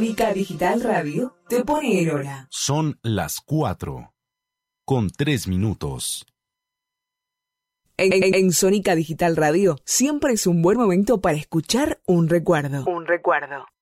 Sónica Digital Radio te pone en hora. Son las 4:03. En Sónica Digital Radio siempre es un buen momento para escuchar un recuerdo.